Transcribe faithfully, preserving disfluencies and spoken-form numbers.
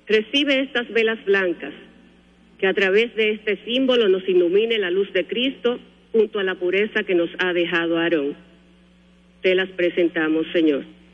Recibe estas velas blancas, que a través de este símbolo nos ilumine la luz de Cristo junto a la pureza que nos ha dejado Aarón. Te las presentamos, Señor.